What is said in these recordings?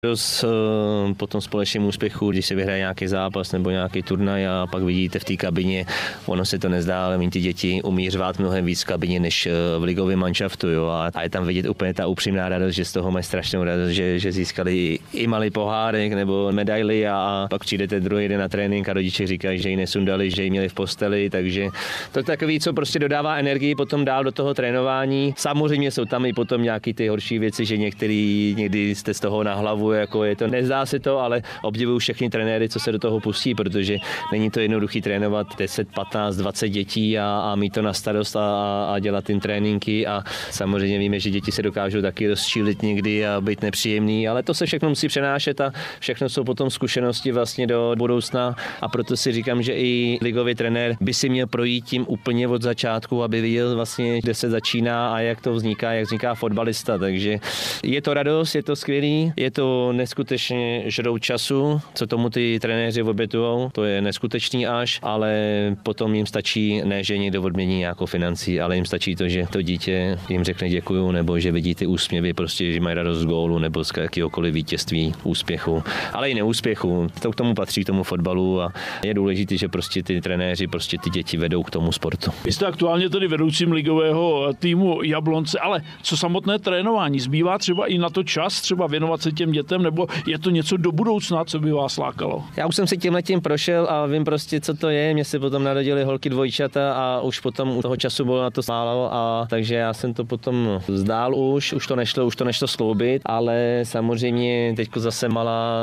Po tom společném úspěchu, když se vyhraje nějaký zápas nebo nějaký turnaj a pak vidíte v té kabině, ono se to nezdá, ale ty děti umí řvát mnohem víc v kabině než v ligovém manšaftu. Jo? A je tam vidět úplně ta upřímná radost, že z toho mají strašnou radost, že získali i malý pohárek nebo medaily a pak přijdete druhý den na trénink a rodiče říkají, že ji nesundali, že ji měli v posteli, takže to je takový, co prostě dodává energii potom dál do toho trénování. Samozřejmě jsou tam i potom nějaký ty horší věci, že někdy jste z toho na hlavu, jako je to, nezdá se to, ale obdivuju všechny trenéry, co se do toho pustí, protože není to jednoduchý trénovat 10, 15, 20 dětí a mít to na starost a dělat jim tréninky a samozřejmě víme, že děti se dokážou taky rozčílit někdy a být nepříjemný, ale to se všechno musí přenášet a všechno jsou potom zkušenosti vlastně do budoucna a proto si říkám, že i ligový trenér by si měl projít tím úplně od začátku, aby viděl vlastně, kde se začíná a jak to vzniká, jak vzniká fotbalista, takže je to radost, je to skvělý, je to neskutečně žrou času, co tomu ty trenéři obětujou, to je neskutečný až, ale potom jim stačí, ne že někdo odmění nějakou financí, ale jim stačí to, že to dítě jim řekne děkuju, nebo že vidí ty úsměvy, prostě, že mají radost z gólu, nebo z jakéhokoliv vítězství, úspěchu, ale i neúspěchu. To k tomu patří, k tomu fotbalu a je důležité, že prostě ty trenéři prostě ty děti vedou k tomu sportu. Vy jste aktuálně tedy vedoucím ligového týmu Jablonce, ale co samotné trénování? Zbývá třeba i na to čas, třeba věnovat se těm dětem, nebo je to něco do budoucna, co by vás lákalo? Já už jsem si tímhletím prošel a vím prostě, co to je. Mně se potom narodily holky dvojčata a už potom u toho času bylo na to málo a takže já jsem to potom vzdál už to nešlo skloubit, ale samozřejmě teďko zase malá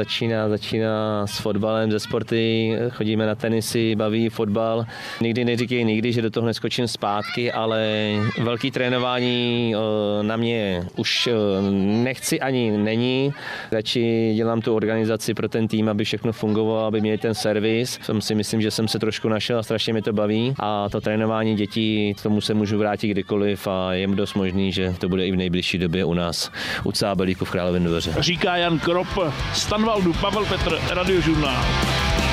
začíná s fotbalem, ze sporty, chodíme na tenisy, baví fotbal. Nikdy neříkej nikdy, že do toho neskočím zpátky, ale velký trénování na mě už nechci ani není. Radši dělám tu organizaci pro ten tým, aby všechno fungovalo, aby měli ten servis. Myslím, že jsem se trošku našel a strašně mi to baví. A to trénování dětí, k tomu se můžu vrátit kdykoliv a je dost možný, že to bude i v nejbližší době u nás u Cábelíku v Králově Dvoře. Říká Jan Krop, Stanvaldu, Pavel Petr, Radiožurnál.